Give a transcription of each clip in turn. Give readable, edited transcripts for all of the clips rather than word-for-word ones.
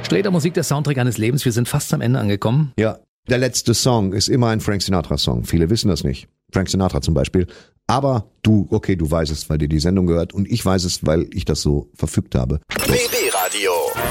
Sträter Musik, der Soundtrack eines Lebens. Wir sind fast am Ende angekommen. Ja, der letzte Song ist immer ein Frank Sinatra-Song. Viele wissen das nicht. Frank Sinatra zum Beispiel. Aber du weißt es, weil dir die Sendung gehört. Und ich weiß es, weil ich das so verfügt habe. BB Radio.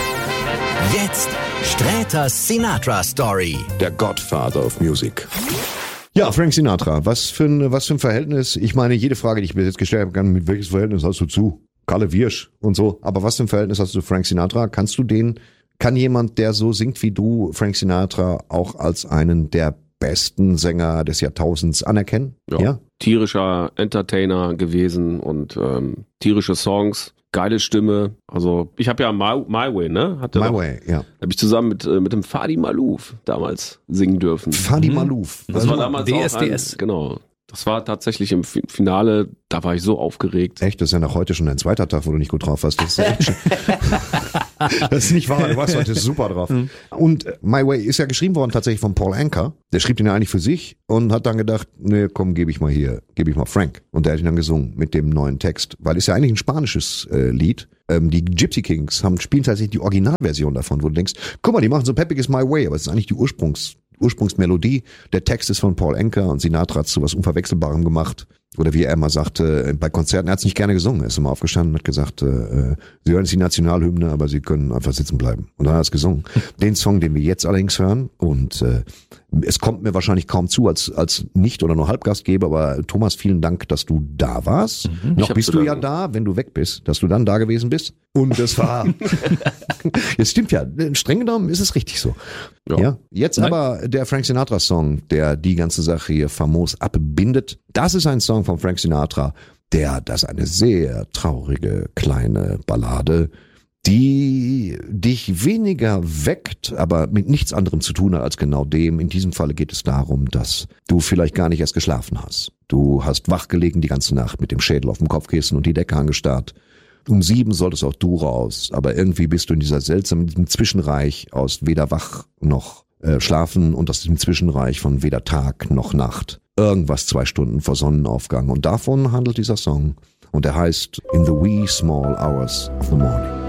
Jetzt Sträters Sinatra Story. Der Godfather of Music. Ja, Frank Sinatra, was für ein Verhältnis. Ich meine, jede Frage, die ich mir jetzt gestellt habe, mit welches Verhältnis hast du zu Kalle Wirsch und so. Aber was für ein Verhältnis hast du zu Frank Sinatra? Kann jemand, der so singt wie du, Frank Sinatra auch als einen der besten Sänger des Jahrtausends anerkennen? Ja. Tierischer Entertainer gewesen und tierische Songs, geile Stimme. Also ich habe ja My Way, ne? My Way, ja. Habe ich zusammen mit dem Fadi Malouf damals singen dürfen. Fadi Malouf. Das war damals DSDS. Genau. Das war tatsächlich im Finale, da war ich so aufgeregt. Echt, das ist ja nach heute schon dein zweiter Tag, wo du nicht gut drauf warst. Das ist echt schön. Das ist nicht wahr, du warst heute super drauf. Und My Way ist ja geschrieben worden tatsächlich von Paul Anka. Der schrieb den ja eigentlich für sich und hat dann gedacht, nee, komm, gebe ich mal Frank. Und der hat ihn dann gesungen mit dem neuen Text, weil es ja eigentlich ein spanisches Lied. Die Gypsy Kings spielen tatsächlich die Originalversion davon, wo du denkst, guck mal, die machen so peppiges My Way, aber es ist eigentlich die Ursprungsmelodie. Der Text ist von Paul Anka und Sinatra hat zu was Unverwechselbarem gemacht. Oder wie er immer sagte, bei Konzerten, er hat es nicht gerne gesungen, er ist immer aufgestanden und hat gesagt, Sie hören jetzt die Nationalhymne, aber Sie können einfach sitzen bleiben. Und dann hat er es gesungen. Den Song, den wir jetzt allerdings hören, und es kommt mir wahrscheinlich kaum zu als Nicht- oder nur Halbgastgeber, aber Thomas, vielen Dank, dass du da warst. Noch bist du ja da, wenn du weg bist, dass du dann da gewesen bist. Und das war, es stimmt ja, streng genommen ist es richtig so. Ja. Jetzt aber der Frank Sinatra Song, der die ganze Sache hier famos abbindet. Das ist ein Song von Frank Sinatra, das ist eine sehr traurige kleine Ballade, die dich weniger weckt, aber mit nichts anderem zu tun hat als genau dem. In diesem Falle geht es darum, dass du vielleicht gar nicht erst geschlafen hast. Du hast wachgelegen die ganze Nacht mit dem Schädel auf dem Kopfkissen und die Decke angestarrt. Um 7 solltest auch du raus, aber irgendwie bist du in dieser seltsamen Zwischenreich aus weder wach noch schlafen und aus dem Zwischenreich von weder Tag noch Nacht. Irgendwas 2 Stunden vor Sonnenaufgang. Und davon handelt dieser Song. Und er heißt In the Wee Small Hours of the Morning.